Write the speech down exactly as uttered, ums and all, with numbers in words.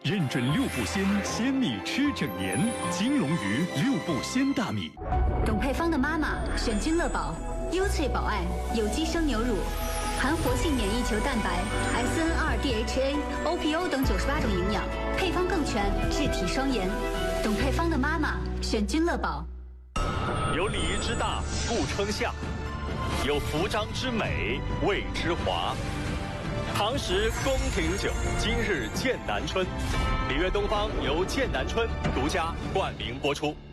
认准六步鲜，鲜米吃整年。金龙鱼六步鲜大米。 董配方的妈妈选君乐宝，优萃保爱有机生牛乳，含活性免疫球蛋白、S N R D H A、O P O 等九十八种营养，配方更全，质体双颜。董配方的妈妈选君乐宝。 有礼仪之大，故称相；有服装之美，谓之华。唐时宫廷酒，今日剑南春。里约东方由剑南春独家冠名播出。